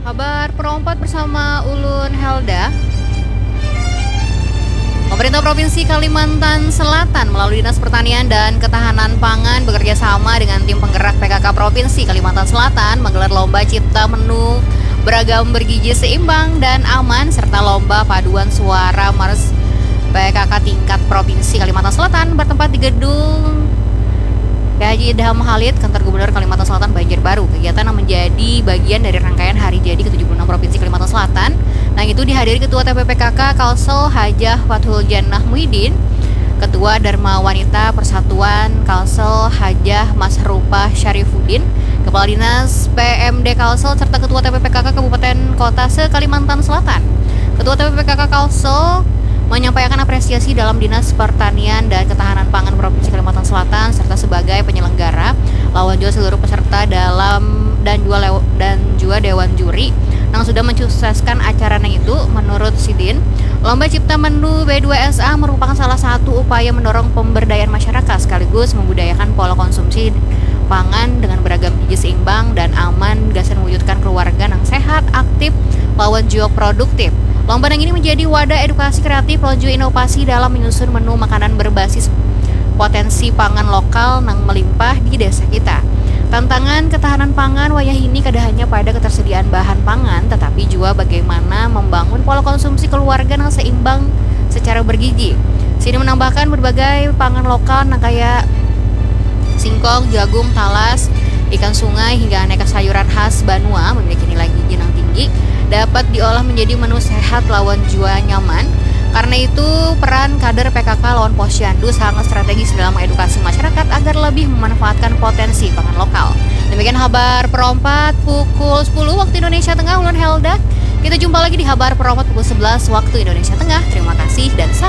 Kabar perompat bersama Ulun Helda. Pemerintah Provinsi Kalimantan Selatan melalui Dinas Pertanian dan Ketahanan Pangan bekerja sama dengan tim penggerak PKK Provinsi Kalimantan Selatan menggelar lomba cipta menu beragam bergizi seimbang dan aman serta lomba paduan suara Mars PKK tingkat Provinsi Kalimantan Selatan bertempat di gedung Haji Idham Khalid, Kantor Gubernur Kalimantan Selatan Banjarbaru. Kegiatan yang menjadi bagian dari rangkaian Hari Jadi ke-76 Provinsi Kalimantan Selatan. Nah, itu dihadiri Ketua TPPKK Kalsel Hajah Fathul Jannah Muhyiddin, Ketua Dharma Wanita Persatuan Kalsel Hajah Masrupah Syarifuddin, Kepala Dinas PMD Kalsel serta Ketua TPPKK Kabupaten Kota se-Kalimantan Selatan. Ketua TPPKK Kalsel menyampaikan apresiasi dalam Dinas Pertanian dan Ketahanan Pangan Provinsi Kalimantan Selatan serta sebagai penyelenggara lawan juga seluruh peserta dalam dan juga dewan juri yang sudah mensukseskan acara itu. Menurut Sidin, lomba cipta menu B2SA merupakan salah satu upaya mendorong pemberdayaan masyarakat sekaligus membudayakan pola konsumsi pangan dengan beragam gizi seimbang dan aman guna mewujudkan keluarga yang sehat, aktif, lawan juga produktif. Lomba yang ini menjadi wadah edukasi kreatif dan juga inovasi dalam menyusun menu makanan berbasis potensi pangan lokal yang melimpah di desa kita. Tantangan ketahanan pangan wayah ini kada hanya pada ketersediaan bahan pangan, tetapi juga bagaimana membangun pola konsumsi keluarga yang seimbang secara bergizi. Sini menambahkan berbagai pangan lokal yang kayak singkong, jagung, talas, ikan sungai hingga aneka sayuran khas Banua memiliki nilai gizi yang tinggi, dapat diolah menjadi menu sehat lawan jua nyaman. Karena itu, peran kader PKK lawan Posyandu sangat strategis dalam edukasi masyarakat agar lebih memanfaatkan potensi pangan lokal. Demikian kabar perompat pukul 10 waktu Indonesia Tengah, Ulun Helda. Kita jumpa lagi di kabar perompat pukul 11 waktu Indonesia Tengah. Terima kasih dan